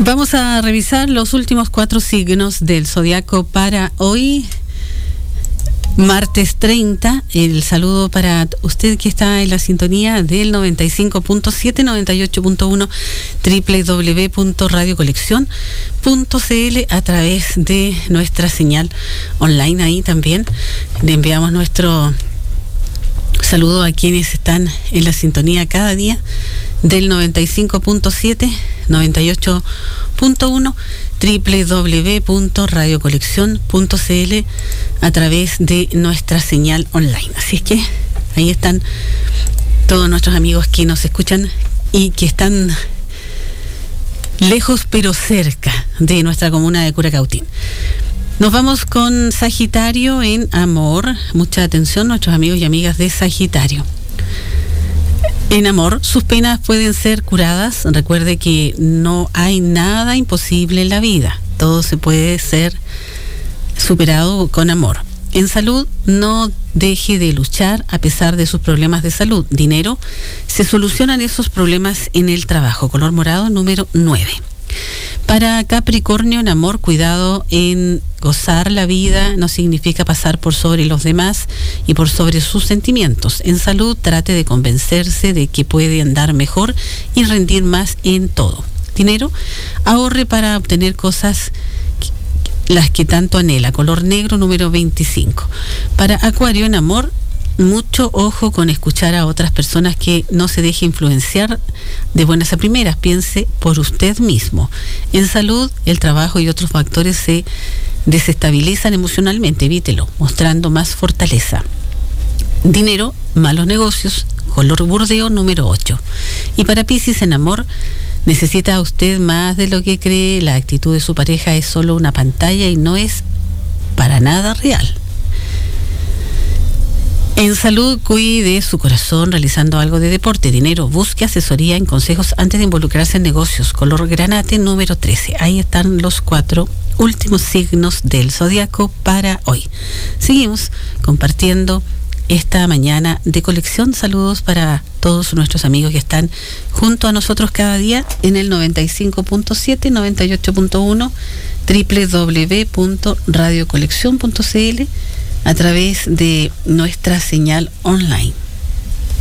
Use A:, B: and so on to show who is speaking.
A: Vamos a revisar los últimos 4 signos del zodiaco para hoy, martes 30. El saludo para usted que está en la sintonía del 95.7, 98.1, www.radiocolección.cl a través de nuestra señal online. Ahí también le enviamos nuestro saludo a quienes están en la sintonía cada día del 95.7, 98.1, www.radiocolección.cl a través de nuestra señal online. Así es que ahí están todos nuestros amigos que nos escuchan y que están lejos pero cerca de nuestra comuna de Curacautín. Nos vamos con Sagitario en amor. Mucha atención, nuestros amigos y amigas de Sagitario. En amor, sus penas pueden ser curadas. Recuerde que no hay nada imposible en la vida. Todo se puede ser superado con amor. En salud, no deje de luchar a pesar de sus problemas de salud. Dinero, se solucionan esos problemas en el trabajo. Color morado, número 9. Para Capricornio, en amor, cuidado en gozar la vida, no significa pasar por sobre los demás y por sobre sus sentimientos. En salud, trate de convencerse de que puede andar mejor y rendir más en todo. Dinero, ahorre para obtener cosas las que tanto anhela. Color negro, número 25. Para Acuario, en amor, mucho ojo con escuchar a otras personas, que no se deje influenciar de buenas a primeras, piense por usted mismo. En salud, el trabajo y otros factores se desestabilizan emocionalmente, evítelo, mostrando más fortaleza. Dinero, malos negocios, color burdeo, número 8. Y para Piscis, en amor, necesita usted más de lo que cree, la actitud de su pareja es solo una pantalla y no es para nada real. En salud, cuide su corazón realizando algo de deporte. Dinero, busque asesoría en consejos antes de involucrarse en negocios. Color granate, número 13. Ahí están los 4 últimos signos del zodiaco para hoy. Seguimos compartiendo esta mañana de colección. Saludos para todos nuestros amigos que están junto a nosotros cada día en el 95.7, 98.1, www.radiocolección.cl a través de nuestra señal online.